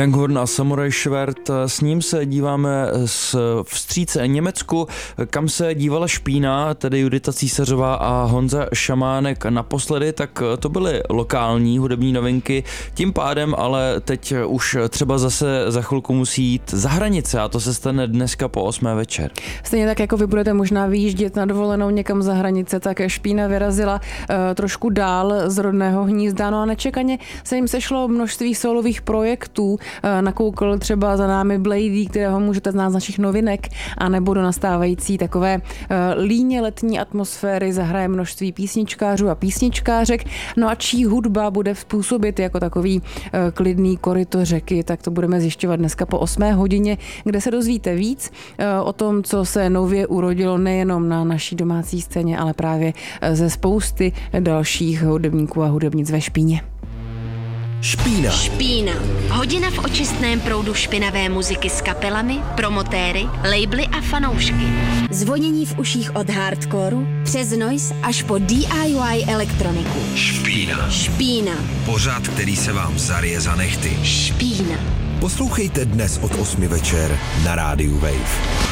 Young Horn a Samurai Schwert, s ním se díváme vstříc Německu, kam se dívala Špína, tedy Judita Císařová a Honza Šamánek naposledy, tak to byly lokální hudební novinky, tím pádem ale teď už třeba zase za chvilku musí jít za hranice a to se stane dneska po 8. večer. Stejně tak, jako vy budete možná vyjíždět na dovolenou někam za hranice, tak Špína vyrazila trošku dál z rodného hnízda, no a nečekaně se jim sešlo množství solových projektů. Nakoukl třeba za námi Blady, kterého můžete znát z našich novinek, anebo do nastávající takové líně letní atmosféry zahraje množství písničkářů a písničkářek. No a čí hudba bude způsobit jako takový klidný koryto řeky, tak to budeme zjišťovat dneska po 8. hodině, kde se dozvíte víc o tom, co se nově urodilo nejenom na naší domácí scéně, ale právě ze spousty dalších hudebníků a hudebnic ve Špíně. Špína. Hodina v očistném proudu špinavé muziky s kapelami, promotéry, labely a fanoušky. Zvonění v uších od hardcoreu přes noise až po DIY elektroniku. Špína. Pořad, který se vám zaryje za nehty. Špína. Poslouchejte dnes od 8 večer na rádiu Wave.